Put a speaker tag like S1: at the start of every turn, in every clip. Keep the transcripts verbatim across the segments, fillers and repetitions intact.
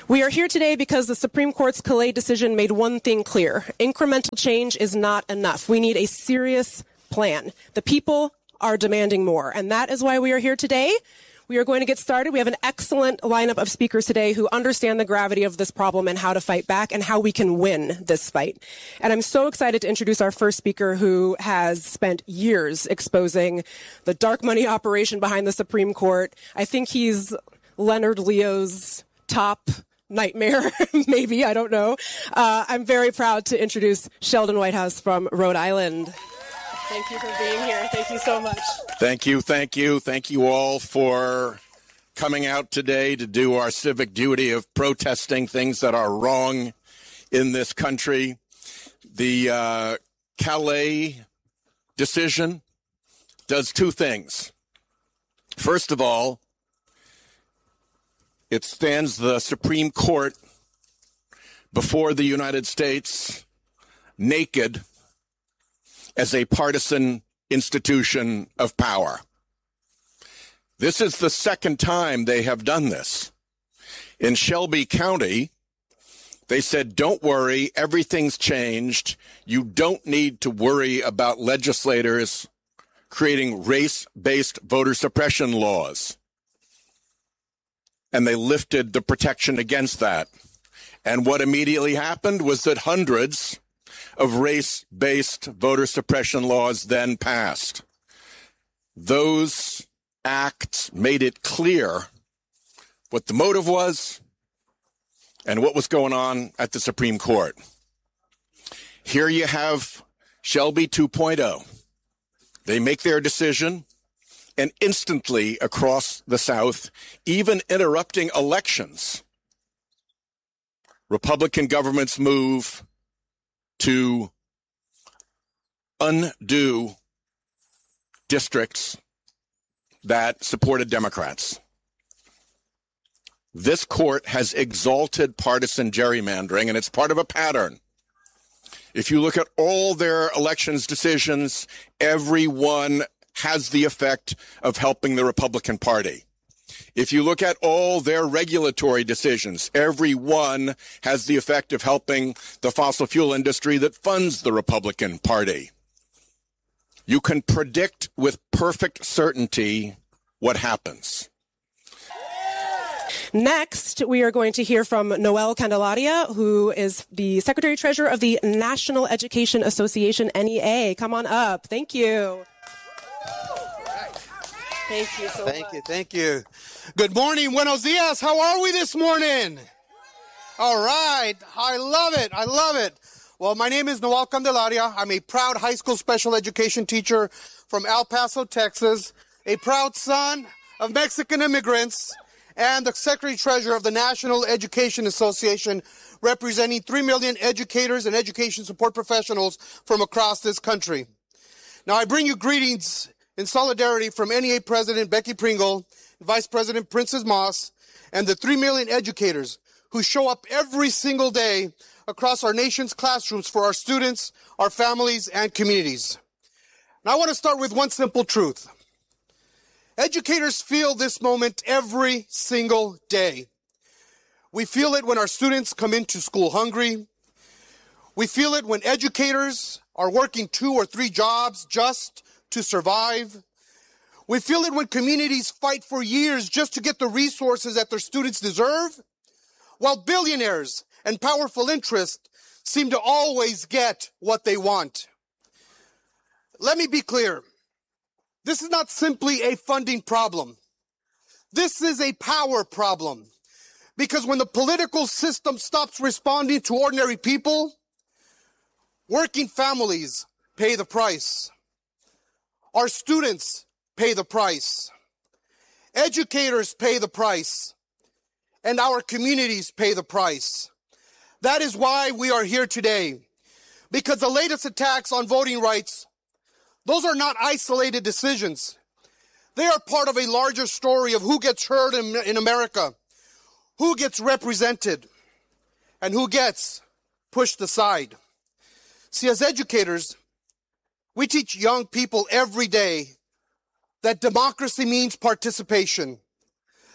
S1: We are here today because the Supreme Court's Calais decision made one thing clear. Incremental change is not enough. We need a serious plan. The people are demanding more, and that is why we are here today. We are going to get started. We have an excellent lineup of speakers today who understand the gravity of this problem and how to fight back and how we can win this fight. And I'm so excited to introduce our first speaker, who has spent years exposing the dark money operation behind the Supreme Court. I think he's Leonard Leo's top nightmare, maybe, I don't know. Uh, I'm very proud to introduce Sheldon Whitehouse from Rhode Island. Thank you for being here. Thank you so much.
S2: Thank you, thank you, thank you all for coming out today to do our civic duty of protesting things that are wrong in this country. The uh, Calais decision does two things. First of all, it stands the Supreme Court before the United States naked as a partisan institution of power. This is the second time they have done this. In Shelby County, they said, don't worry, everything's changed. You don't need to worry about legislators creating race-based voter suppression laws. And they lifted the protection against that. And what immediately happened was that hundreds of race-based voter suppression laws then passed. Those acts made it clear what the motive was and what was going on at the Supreme Court. Here you have Shelby two point oh. They make their decision, and instantly across the South, even interrupting elections, Republican governments move to undo districts that supported Democrats. This court has exalted partisan gerrymandering, and it's part of a pattern. If you look at all their elections decisions, every one has the effect of helping the Republican Party. If you look at all their regulatory decisions, every one has the effect of helping the fossil fuel industry that funds the Republican Party. You can predict with perfect certainty what happens.
S1: Next, we are going to hear from Noel Candelaria, who is the Secretary-Treasurer of the National Education Association, N E A. Come on up. Thank you. Thank you so
S3: thank
S1: much.
S3: you, thank you. Good morning, buenos dias. How are we this morning? All right, I love it, I love it. Well, my name is Noel Candelaria. I'm a proud high school special education teacher from El Paso, Texas, a proud son of Mexican immigrants, and the Secretary-Treasurer of the National Education Association, representing three million educators and education support professionals from across this country. Now, I bring you greetings in solidarity from N E A President Becky Pringle, Vice President Princess Moss, and the three million educators who show up every single day across our nation's classrooms for our students, our families, and communities. Now, I want to start with one simple truth. Educators feel this moment every single day. We feel it when our students come into school hungry. We feel it when educators are working two or three jobs just to survive. We feel it when communities fight for years just to get the resources that their students deserve, while billionaires and powerful interests seem to always get what they want. Let me be clear. This is not simply a funding problem. This is a power problem. Because when the political system stops responding to ordinary people, working families pay the price. Our students pay the price. Educators pay the price. And our communities pay the price. That is why we are here today. Because the latest attacks on voting rights, those are not isolated decisions. They are part of a larger story of who gets heard in, in America, who gets represented, and who gets pushed aside. See, as educators, we teach young people every day that democracy means participation,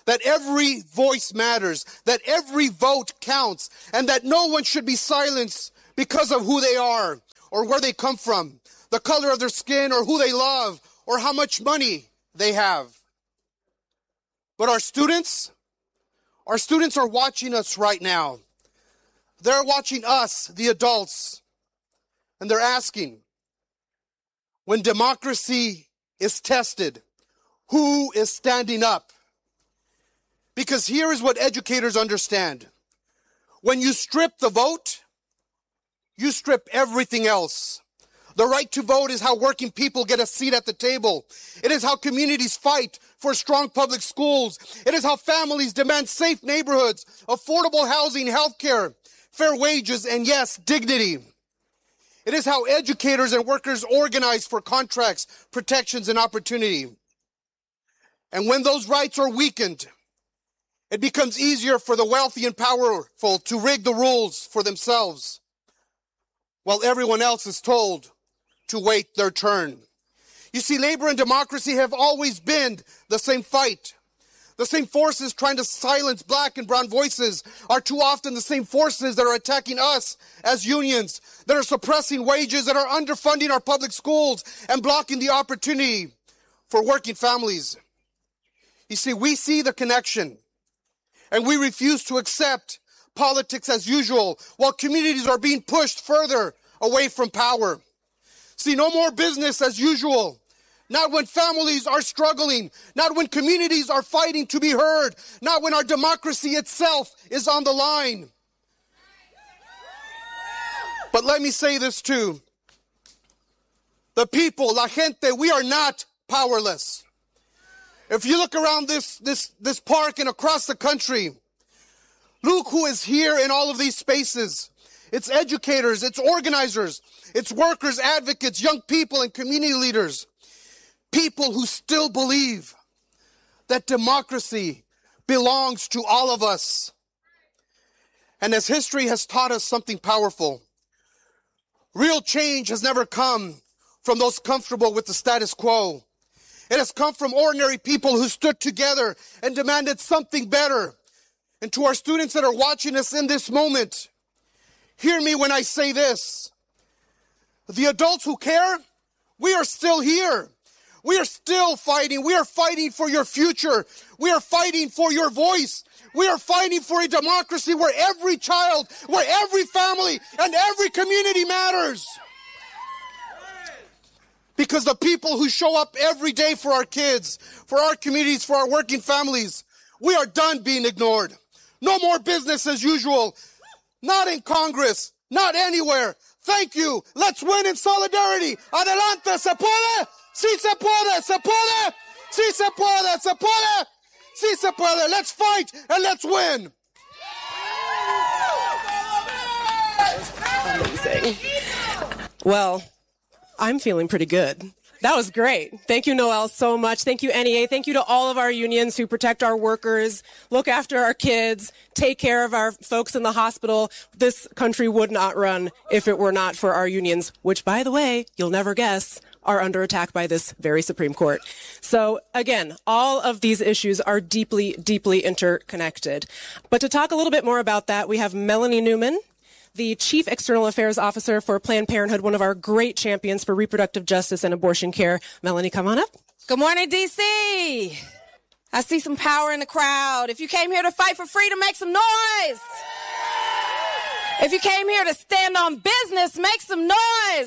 S3: that every voice matters, that every vote counts, and that no one should be silenced because of who they are or where they come from, the color of their skin or who they love or how much money they have. But our students, our students are watching us right now. They're watching us, the adults, and they're asking, when democracy is tested, who is standing up? Because here is what educators understand. When you strip the vote, you strip everything else. The right to vote is how working people get a seat at the table. It is how communities fight for strong public schools. It is how families demand safe neighborhoods, affordable housing, healthcare, fair wages, and yes, dignity. It is how educators and workers organize for contracts, protections, and opportunity. And when those rights are weakened, it becomes easier for the wealthy and powerful to rig the rules for themselves, while everyone else is told to wait their turn. You see, labor and democracy have always been the same fight. The same forces trying to silence black and brown voices are too often the same forces that are attacking us as unions, that are suppressing wages, that are underfunding our public schools and blocking the opportunity for working families. You see, we see the connection, and we refuse to accept politics as usual while communities are being pushed further away from power. See, no more business as usual. Not when families are struggling, not when communities are fighting to be heard, not when our democracy itself is on the line. But let me say this too. The people, la gente, we are not powerless. If you look around this, this, this park and across the country, look who is here in all of these spaces. It's educators, it's organizers, it's workers, advocates, young people, and community leaders. People who still believe that democracy belongs to all of us. And as history has taught us something powerful, real change has never come from those comfortable with the status quo. It has come from ordinary people who stood together and demanded something better. And to our students that are watching us in this moment, hear me when I say this. The adults who care, we are still here. We are still fighting. We are fighting for your future. We are fighting for your voice. We are fighting for a democracy where every child, where every family, and every community matters. Because the people who show up every day for our kids, for our communities, for our working families, we are done being ignored. No more business as usual. Not in Congress. Not anywhere. Thank you. Let's win in solidarity. Adelante, se puede. Sí se puede, se puede, sí se puede, se puede, sí se puede. Let's fight and let's win.
S1: Amazing. Well, I'm feeling pretty good. That was great. Thank you, Noel, so much. Thank you, N E A. Thank you to all of our unions who protect our workers, look after our kids, take care of our folks in the hospital. This country would not run if it were not for our unions, which, by the way, you'll never guess, are under attack by this very Supreme Court. So again, all of these issues are deeply, deeply interconnected. But to talk a little bit more about that, we have Melanie Newman, the Chief External Affairs Officer for Planned Parenthood, one of our great champions for reproductive justice and abortion care. Melanie, come on up.
S4: Good morning, D C. I see some power in the crowd. If you came here to fight for freedom, make some noise. If you came here to stand on business, make some noise.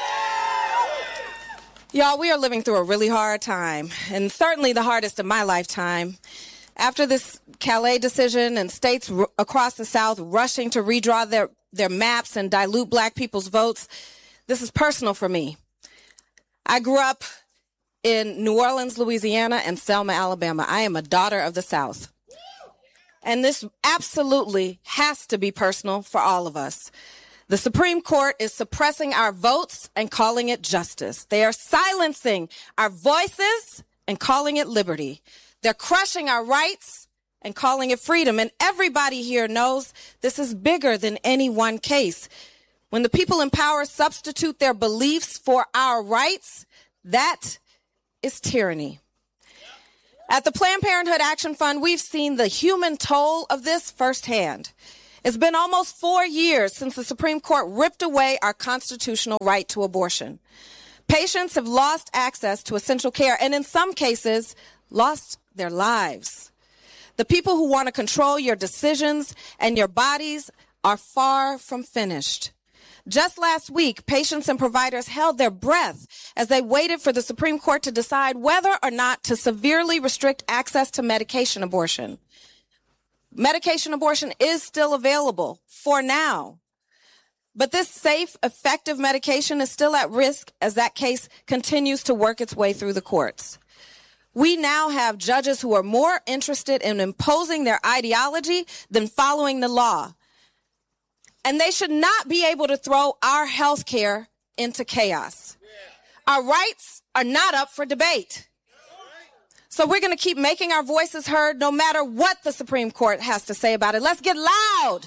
S4: Y'all, we are living through a really hard time, and certainly the hardest of my lifetime. After this Calais decision and states r- across the South rushing to redraw their, their maps and dilute black people's votes, this is personal for me. I grew up in New Orleans, Louisiana, and Selma, Alabama. I am a daughter of the South. And this absolutely has to be personal for all of us. The Supreme Court is suppressing our votes and calling it justice. They are silencing our voices and calling it liberty. They're crushing our rights and calling it freedom. And everybody here knows this is bigger than any one case. When the people in power substitute their beliefs for our rights, that is tyranny. At the Planned Parenthood Action Fund, we've seen the human toll of this firsthand. It's been almost four years since the Supreme Court ripped away our constitutional right to abortion. Patients have lost access to essential care and in some cases lost their lives. The people who want to control your decisions and your bodies are far from finished. Just last week, patients and providers held their breath as they waited for the Supreme Court to decide whether or not to severely restrict access to medication abortion. Medication abortion is still available for now, but this safe, effective medication is still at risk as that case continues to work its way through the courts. We now have judges who are more interested in imposing their ideology than following the law. And they should not be able to throw our health care into chaos. Our rights are not up for debate. So we're going to keep making our voices heard no matter what the Supreme Court has to say about it. Let's get loud.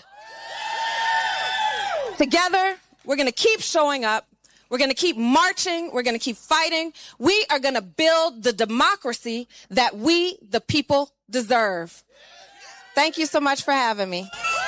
S4: Together, we're going to keep showing up. We're going to keep marching. We're going to keep fighting. We are going to build the democracy that we, the people, deserve. Thank you so much for having me.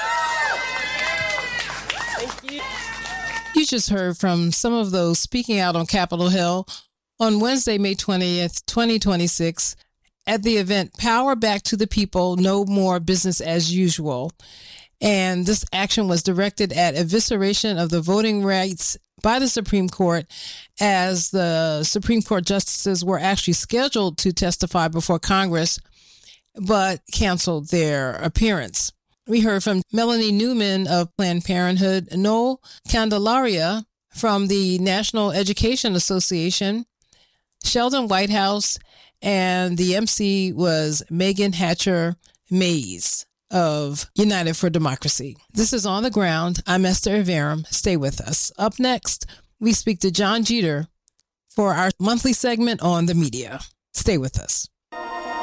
S5: You just heard from some of those speaking out on Capitol Hill on Wednesday, May twentieth, twenty twenty-six, at the event Power Back to the People, No More Business as Usual. And this action was directed at evisceration of the voting rights by the Supreme Court, as the Supreme Court justices were actually scheduled to testify before Congress, but canceled their appearance. We heard from Melanie Newman of Planned Parenthood, Noel Candelaria from the National Education Association, Sheldon Whitehouse, and the M C was Megan Hatcher Mays of United for Democracy. This is On the Ground. I'm Esther Iverum. Stay with us. Up next, we speak to John Jeter for our monthly segment on the media. Stay with us.